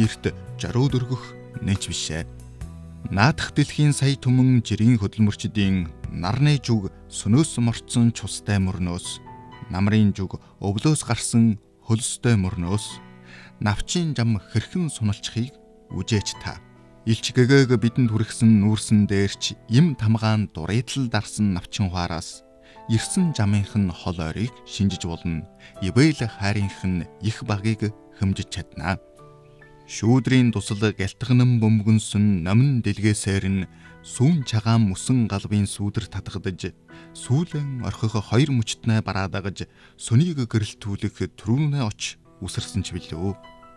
биерт жарууд өргөх нэж бишээ. Наадах дэлхийн сая түмэн жирийн хөдөлмөрчдийн нарны жүг сөнөөс морцсон цустай мөрнөөс, намрын жүг өвлөөс гарсан хөлстэй мөрнөөс, навчийн жам хэрхэн суналчихыг үжээч та. Илч гэгээг бидэнд хүргэсэн нүүрсэн дээрч им тамгаан дурейтал дарсан навчин хуараас ирсэн жамынх нь хол ойрыг шинжиж болно. Ивэл хайрынх нь их багыг хэмжиж чадна. Шүүдрийн тусал гялтганан бөмбөгнсөн номин дэлгээсээр нь сүүн чагаан мөсөн галбын сүүдэр татгадаж, сүүлэн орхих хоёр мөчтнээ бараадагаж, сүнийг гэрэлтүүлэх түрүүнээ оч үсэрсэн ч билүү.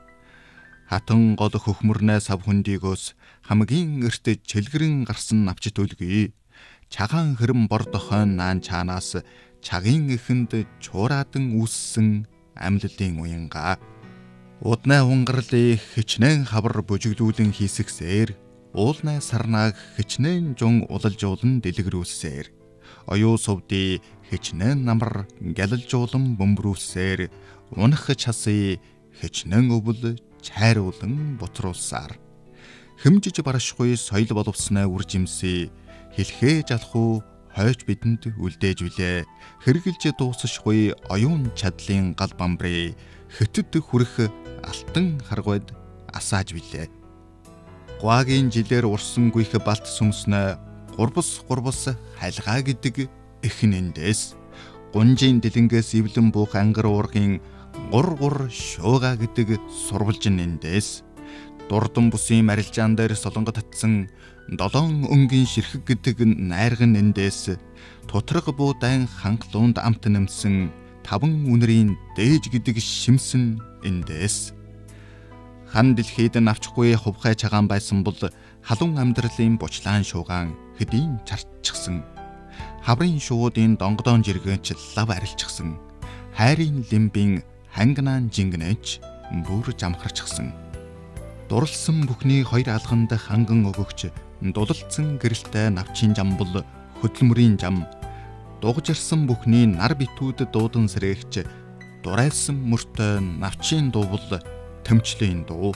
Хатан гол хөхмөрнээ сав хөндийгөөс хамгийн эрт чэлгэрэн гарсан навчит үлгий. Чагаан хэрэм бор дохойн наан чаанаас чагийн эхэнд чуураадан үүссэн амьлалын уянгаа. Уднаа хунгарлыг хичнээн хавар бөжиглүүлэн хийсгсээр, уулнаа сарнааг хичнээн жун улалжуулан дэлгэрүүлсээр, оюу сувдий хичнээн намар гялалжуулан бөмбөрүүлсээр, унах часыг хичнээн өвөл чайруулан бутруулсаар, хэмжиж барашгүй соёл боловснаа үржимсээ, хэлхээ жалхуу хойч бидэнд үлдээж билээ. Хэргэлж дуусахгүй оюун чадлын гал бамбрыг хэтэд хүрэх алтан харгойд асааж билээ. Гуагийн жилээр урсан гүйх балт сүмснэ гурбас хайлгаа гэдэг эхнэндээс, гунжийн дэлэнгээс ивлэн буух ангар уургийн гур шууга гэдэг сурвалжиндээс, дурдан бүсийн марилжаан дээр солонгод татсан долоон өнгийн ширхэг гэдэг найрган эндээс, тутраг буудаан хангалуунд амт нэмсэн таван үнэрийн дээж гэдэг шимсэн эндээс, хан дэлхийд навчгүй хувхай чагаан байсан бол халуун амьдралын бучлаан шуугаан хэдийн чарччихсан, хаврын шуудын донгодон жиргэнч лав арилчихсан, хайрын лимбийн хангнаан жингнэж бүр жамхарчихсан. Дурлсан бүхний хоёр алганд ханган өгөгч дулалцсан гэрэлтэй навчин жам бол хөдөлмөрийн жам. Дугжирсан бүхний нар битүүд дуудан сэрэгч дурайлсан мөртөө навчин дуу бол тэмчлийн дуу.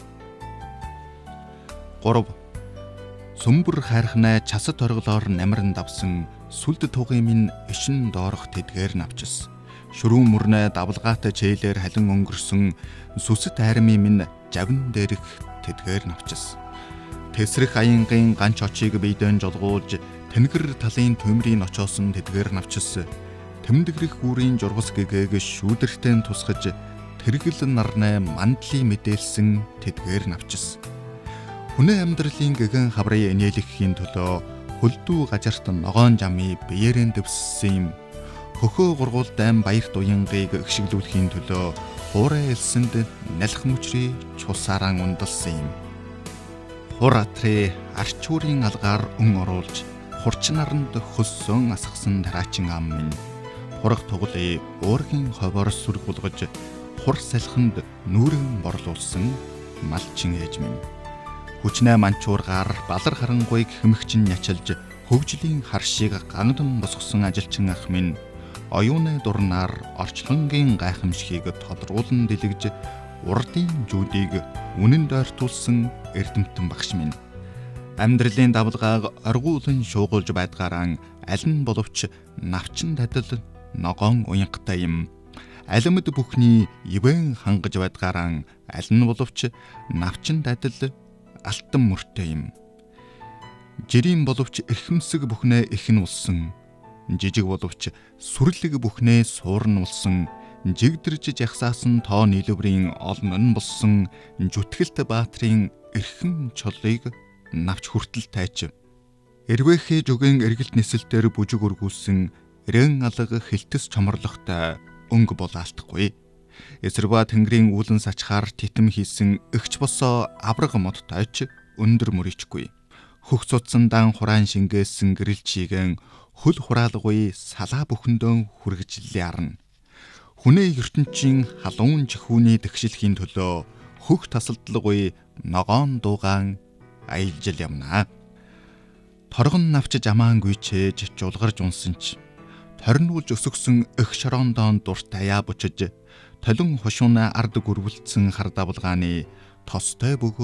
3. Сүмбэр хайрхнаа часад орглоор намран давсан сүлд тугын минь ишин доорох тэдгээр навчис. Шүрүүн мөрнэ давлгаатай чэйлэр халин өнгөрсөн сүсэт айрмын минь жавн дээрх тэдгээр навчис. Тэсрэх аянгийн ганч очийг биедэн жолгуулж тэнгэр талын төмрийн очоосон тэдгээр навчис. Тэмдгэрэх гүүрийн жургас гэгээг шүүдэрхтэн тусгаж тэргэл нарнаа мандлын мэдээлсэн тэдгээр навчис. Хүнээ амьдралын гэгэн хаврын инээлгэхийн төлөө хөлдүү гажарт ногоон жамыг биеэрэн дэвссэн юм. Хөхөө гургуулдайн баярт уянгийг гიშгэлүүлэхийн төлөө хуурай элсэнд налх мөчрий чусааран ундалсан юм. Хур атрын арчуурын алгаар өн оруулж хурч наранд хөссөн асгасан тараачин ам минь, хурах туглыг уургийн ховоор сүрг булгаж хур салхинд нүүрэн борлуулсан малчин ээж минь, хүчнээ манчуургаар балар харангуйг хэмхчин ячилж хөгжлийн харшийг гандан босгосон ажилчин ах минь, оюуны дурнаар орчлонгийн гайхамшигыг тодруулан дэлгэж урдын жүүдийг үнэн дойртуулсан эрдэмтэн багш минь, амьдралын давлгааг оргуулан шуугуулж байдгаараа аль нь боловч навчин дадал ногоон уянгатай юм. Алимд бүхний ивэн хангаж байдгаараа аль нь боловч навчин дадал алтан мөртэй юм. Жирийн боловч эрхэмсэг бүхнээ ихэн улсан, жижиг боловч сүрлэг бүхнээ суурн улсан, жигдэрж жагсаасан тоо нийлвэрийн олнон болсон зүтгэлт баатрын эрхэм чолыг навч хүртэл тайч. Эрвэхээ жүгэн эргэлт нисэлтээр бүжиг өргүүлсэн эрен алга хилтэс чоморлогтой өнгө болаалтахгүй. Эсэрба тэнгэрийн үүлэн сачхаар титэм хийсэн эгч босоо авраг мод тайч өндөр мөричгүй. Хөх цуцсан дан хураан шингээсэн гэрэлчигэн хөл хураалгүй салаа бүхэндөө хүргэж лярна. Хүнээ ертөнцийн халуун чихүүний тэгшилхийн төлөө хөх тасалдалгүй ногоон дуугаан аялжил явнаа. Торгон навч жамаан гүйчээж жулгарж унсан ч торнуулж өсгсөн эх шорондоон дуртаяа бучиж толин хушууна ард гөрвөлдсөн хар давлгааны тостой бөгөө